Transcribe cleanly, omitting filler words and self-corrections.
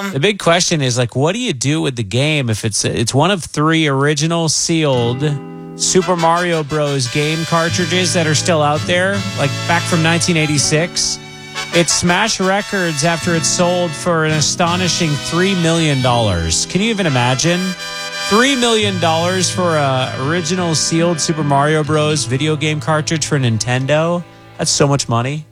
The big question is, like, what do you do with the game if it's one of 3 original sealed Super Mario Bros. Game cartridges that are still out there, like back from 1986? It smashed records after it sold for an astonishing $3 million. Can you even imagine? $3 million for a original sealed Super Mario Bros. Video game cartridge for Nintendo? That's so much money.